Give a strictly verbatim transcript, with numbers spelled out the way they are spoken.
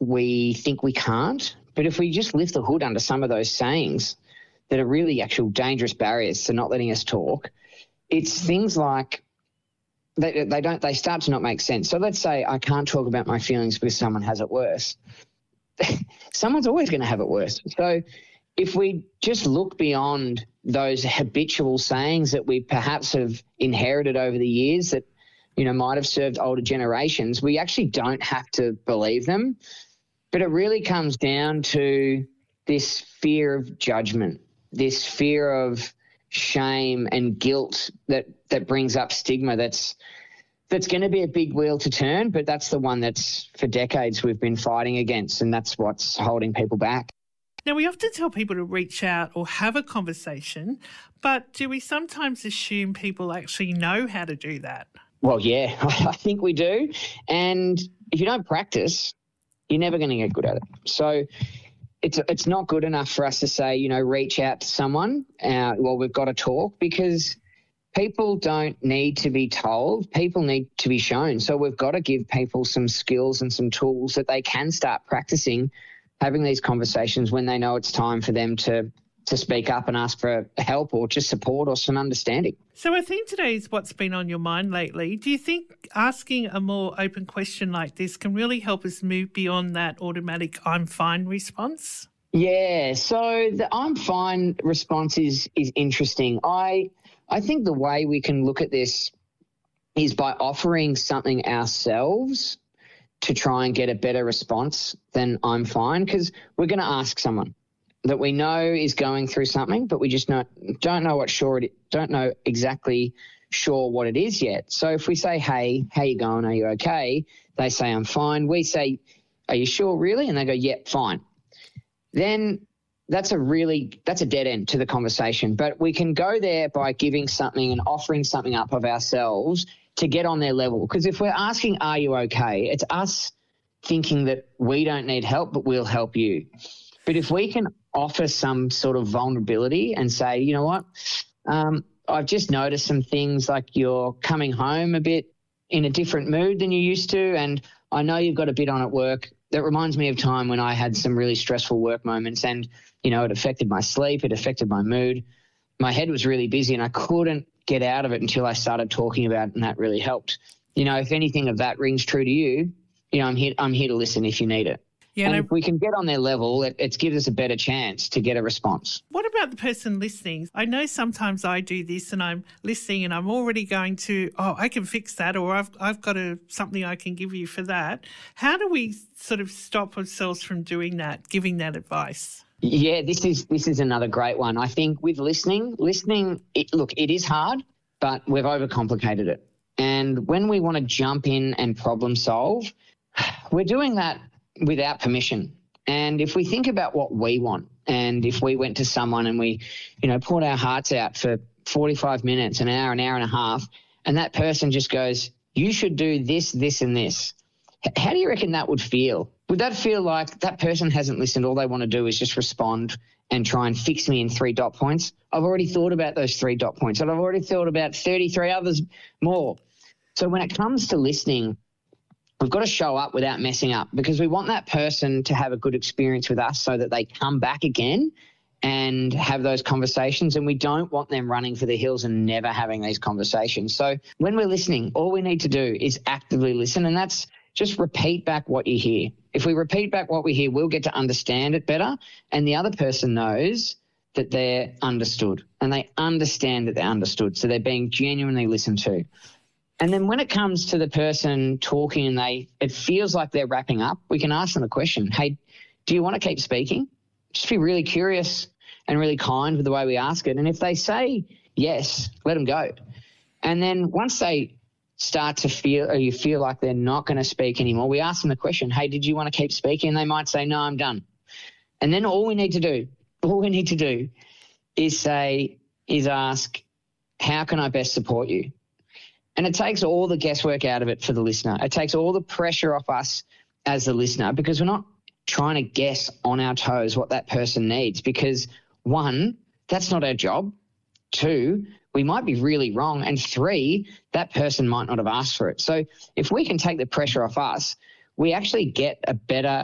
we think we can't. But if we just lift the hood under some of those sayings that are really actual dangerous barriers to not letting us talk, it's things like they, they don't they start to not make sense. So let's say I can't talk about my feelings because someone has it worse. Someone's always going to have it worse. So if we just look beyond those habitual sayings that we perhaps have inherited over the years that, you know, might have served older generations, we actually don't have to believe them. But it really comes down to this fear of judgment, this fear of shame and guilt that, that brings up stigma that's that's going to be a big wheel to turn, but that's the one that's for decades we've been fighting against, and that's what's holding people back. Now, we often tell people to reach out or have a conversation, but do we sometimes assume people actually know how to do that? Well, yeah, I think we do. And if you don't practice, you're never going to get good at it. So it's it's not good enough for us to say, you know, reach out to someone, uh, well, we've got to talk, because people don't need to be told. People need to be shown. So we've got to give people some skills and some tools that they can start practicing having these conversations when they know it's time for them to to speak up and ask for help or just support or some understanding. So our theme today is what's been on your mind lately. Do you think asking a more open question like this can really help us move beyond that automatic I'm fine response? Yeah, so the I'm fine response is is interesting. I I think the way we can look at this is by offering something ourselves to try and get a better response than I'm fine, because we're going to ask someone that we know is going through something, but we just not, don't know what sure it, don't know exactly sure what it is yet. So if we say, hey, how you going? Are you okay? They say, I'm fine. We say, are you sure really? And they go, yep, fine. Then that's a really, that's a dead end to the conversation. But we can go there by giving something and offering something up of ourselves to get on their level. Because if we're asking, are you okay? It's us thinking that we don't need help, but we'll help you. But if we can offer some sort of vulnerability and say, you know what, um, I've just noticed some things, like you're coming home a bit in a different mood than you used to, and I know you've got a bit on at work. That reminds me of time when I had some really stressful work moments, and, you know, it affected my sleep, it affected my mood. My head was really busy and I couldn't get out of it until I started talking about it, and that really helped. You know, if anything of that rings true to you, you know, I'm here, I'm here to listen if you need it. Yeah, and no, if we can get on their level, it, it gives us a better chance to get a response. What about the person listening? I know sometimes I do this and I'm listening and I'm already going to, oh, I can fix that, or I've I've got a, something I can give you for that. How do we sort of stop ourselves from doing that, giving that advice? Yeah, this is this is another great one. I think with listening, listening, it, look, it is hard, but we've overcomplicated it. And when we want to jump in and problem solve, we're doing that without permission. And if we think about what we want, and if we went to someone and we, you know, poured our hearts out for forty-five minutes, an hour, an hour and a half, and that person just goes, you should do this, this and this, how do you reckon that would feel? Would that feel like that person hasn't listened, all they want to do is just respond and try and fix me in three dot points? I've already thought about those three dot points, and I've already thought about thirty-three others more. So when it comes to listening, we've got to show up without messing up, because we want that person to have a good experience with us so that they come back again and have those conversations, and we don't want them running for the hills and never having these conversations. So when we're listening, all we need to do is actively listen, and that's just repeat back what you hear. If we repeat back what we hear, we'll get to understand it better, and the other person knows that they're understood, and they understand that they're understood, so they're being genuinely listened to. And then when it comes to the person talking and they it feels like they're wrapping up, we can ask them a question. Hey, do you want to keep speaking? Just be really curious and really kind with the way we ask it. And if they say yes, let them go. And then once they start to feel, or you feel like they're not going to speak anymore, we ask them the question, hey, did you want to keep speaking? And they might say, no, I'm done. And then all we need to do, all we need to do is say, is ask, how can I best support you? And it takes all the guesswork out of it for the listener. It takes all the pressure off us as the listener, because we're not trying to guess on our toes what that person needs, because one, that's not our job. Two, we might be really wrong. And three, that person might not have asked for it. So if we can take the pressure off us, we actually get a better